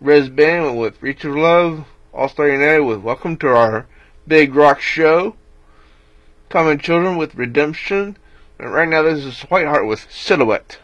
Res Band with Reach of Love. All-Star United with Welcome to Our Big Rock Show. Common Children with Redemption. And right now this is Whiteheart with Silhouette.